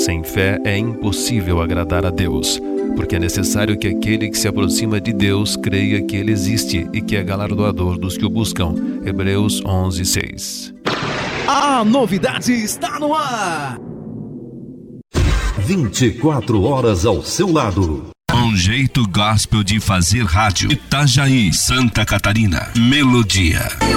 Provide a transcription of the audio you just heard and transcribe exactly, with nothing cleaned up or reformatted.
Sem fé é impossível agradar a Deus, porque é necessário que aquele que se aproxima de Deus creia que Ele existe e que é galardoador dos que o buscam. Hebreus onze, seis. A novidade está no ar! vinte e quatro horas ao seu lado. Um jeito gospel de fazer rádio. Itajaí, Santa Catarina. Melodia.